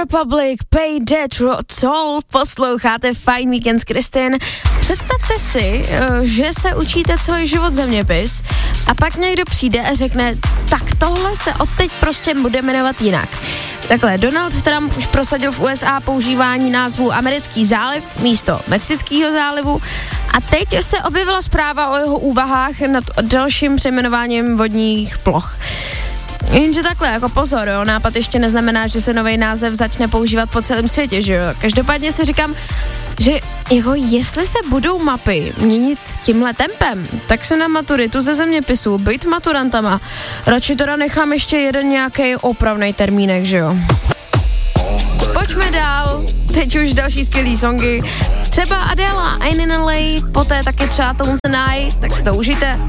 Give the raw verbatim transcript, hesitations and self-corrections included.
Republic, Pay That Toll, posloucháte Fajn víkend s Kristin. Představte si, že se učíte celý život zeměpis a pak někdo přijde a řekne, tak tohle se odteď prostě bude jmenovat jinak. Takhle, Donald Trump už prosadil v U S A používání názvu Americký záliv místo Mexického zálivu a teď se objevila zpráva o jeho úvahách nad dalším přejmenováním vodních ploch. Jenže takhle, jako pozor, jo, nápad ještě neznamená, že se nový název začne používat po celém světě, že jo. Každopádně si říkám, že jako jestli se budou mapy měnit tímhle tempem, tak se na maturitu ze zeměpisu, být maturantama, radši teda nechám ještě jeden nějaký opravnej termínek, že jo. Pojďme dál, teď už další skvělý songy, třeba Adela, I'm in L A, poté taky třeba Tones and I, tak si to užijte.